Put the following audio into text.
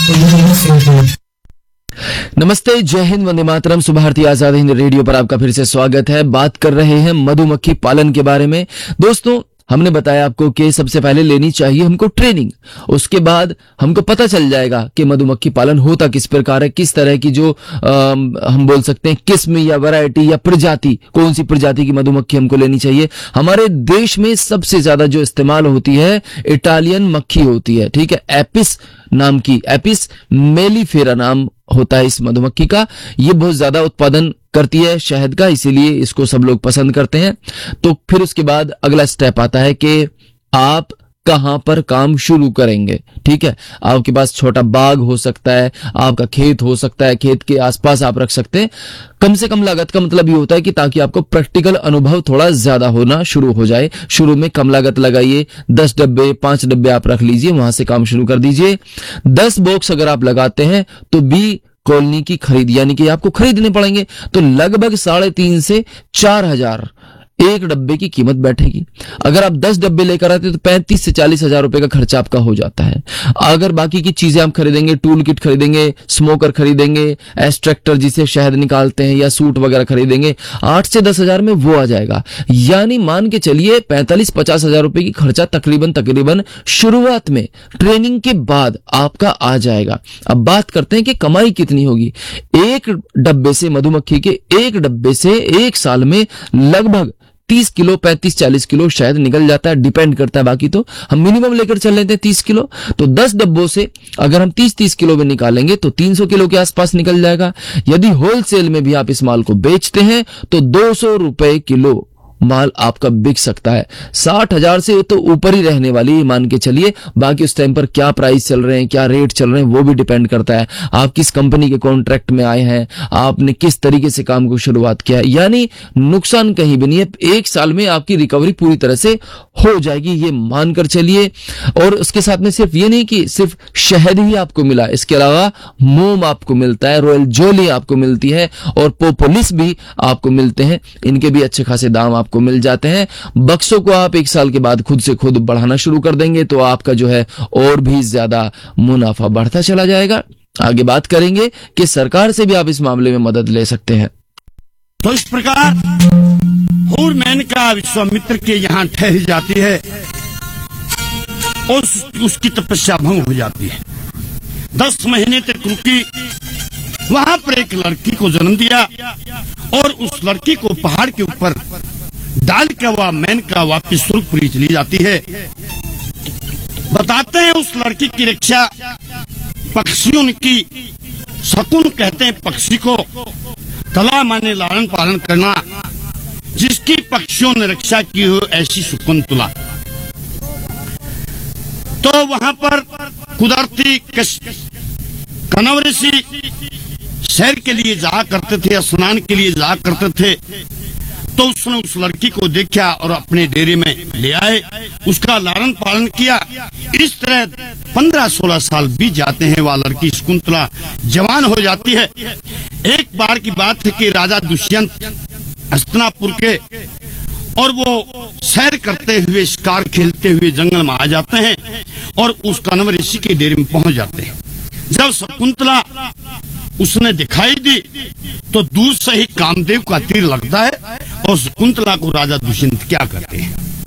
नमस्ते, जय हिंद, वंदे मातरम। सुबह भारतीय आजाद हिंद रेडियो पर आपका फिर से स्वागत है। बात कर रहे हैं मधुमक्खी पालन के बारे में। दोस्तों, हमने बताया आपको कि सबसे पहले लेनी चाहिए हमको ट्रेनिंग। उसके बाद हमको पता चल जाएगा कि मधुमक्खी पालन होता किस प्रकार है, किस तरह की जो हम बोल सकते हैं किस्म या वैरायटी या प्रजाति, कौन सी प्रजाति की मधुमक्खी हमको लेनी चाहिए। हमारे देश में सबसे ज्यादा जो इस्तेमाल होती है इटालियन मक्खी होती है, ठीक है। एपिस नाम की, एपिस मेलिफेरा नाम होता है इस मधुमक्खी का। ये बहुत ज्यादा उत्पादन करती है शहद का, इसीलिए इसको सब लोग पसंद करते हैं। तो फिर उसके बाद अगला स्टेप आता है कि आप कहां पर काम शुरू करेंगे, ठीक है। आपके पास छोटा बाग हो सकता है, आपका खेत हो सकता है, खेत के आसपास आप रख सकते हैं। कम से कम लागत का मतलब ये होता है कि ताकि आपको प्रैक्टिकल अनुभव थोड़ा ज्यादा होना शुरू हो जाए। शुरू में कम लागत लगाइए, 10 डब्बे 5 डब्बे आप रख लीजिए, वहां से काम शुरू कर दीजिए। 10 बॉक्स अगर आप लगाते हैं तो बी कॉलोनी की खरीद, यानी कि आपको खरीदने पड़ेंगे, तो लगभग 3,500 से 4,000 एक डब्बे की कीमत बैठेगी। अगर आप 10 डब्बे लेकर आते तो 35 से 40 हजार रुपए का खर्चा आपका हो जाता है। अगर बाकी की चीजें आप खरीदेंगे, टूल किट खरीदेंगे, स्मोकर खरीदेंगे, एक्सट्रैक्टर जिसे शहद निकालते हैं, या सूट वगैरह खरीदेंगे, 8 से 10 हजार में वो आ जाएगा। यानी मान के चलिए 45-50 हजार रुपए की खर्चा तकरीबन शुरुआत में, ट्रेनिंग के बाद आपका आ जाएगा। अब बात करते हैं कि कमाई कितनी होगी। एक डब्बे से, मधुमक्खी के एक डब्बे से एक साल में लगभग 30 किलो 35-40 किलो शायद निकल जाता है, डिपेंड करता है। बाकी तो हम मिनिमम लेकर चल लेते हैं 30 किलो। तो 10 डब्बों से अगर हम 30-30 किलो में निकालेंगे तो 300 किलो के आसपास निकल जाएगा। यदि होलसेल में भी आप इस माल को बेचते हैं तो 200 रुपए किलो माल आपका बिक सकता है। 60,000 से तो ऊपर ही रहने वाली मान के चलिए। बाकी उस टाइम पर क्या प्राइस चल रहे हैं, क्या रेट चल रहे हैं, वो भी डिपेंड करता है। आप किस कंपनी के कॉन्ट्रैक्ट में आए हैं, आपने किस तरीके से काम को शुरुआत किया है। यानी नुकसान कहीं भी नहीं है। एक साल में आपकी रिकवरी पूरी तरह से हो जाएगी, ये मानकर चलिए। और उसके साथ में सिर्फ ये नहीं कि सिर्फ शहद ही आपको मिला, इसके अलावा मोम आपको मिलता है, रॉयल जोली आपको मिलती है, और पोपोलिस भी आपको मिलते हैं। इनके भी अच्छे खासे दाम आपको मिल जाते हैं। बक्सों को आप एक साल के बाद खुद से खुद बढ़ाना शुरू कर देंगे तो आपका जो है और भी ज्यादा मुनाफा बढ़ता चला जाएगा। आगे बात करेंगे कि सरकार से भी आप इस मामले में मदद ले सकते हैं। तो इस प्रकार हूर मेनका विश्वामित्र के यहाँ ठहर जाती है और उसकी तपस्या भंग हो जाती है। 10 महीने तक रुकी, वहां पर एक लड़की को जन्म दिया और उस लड़की को पहाड़ के ऊपर डाल के वह मेनका वापिस सुरपुरी चली जाती है। बताते हैं उस लड़की की रक्षा पक्षियों की, शकुन कहते हैं पक्षी को, कला माने लालन पालन करना, जिसकी पक्षियों ने रक्षा की हो ऐसी शकुंतला। तो वहां पर कुदरती कनव ऋषि सैर के लिए जाया करते थे, स्नान के लिए जाया करते थे। तो उसने उस लड़की को देखा और अपने डेरे में ले आए, उसका लालन पालन किया। इस तरह 15-16 साल बीत जाते हैं। वह लड़की शकुंतला जवान हो जाती है। एक बार की बात है कि राजा दुष्यंत हस्तिनापुर के, और वो सैर करते हुए, शिकार खेलते हुए जंगल में आ जाते हैं और उस कनव ऋषि के डेरे में पहुंच जाते हैं। जब शकुंतला उसने दिखाई दी तो दूर से ही कामदेव का तीर लगता है और शकुंतला को राजा दुष्यंत क्या करते हैं,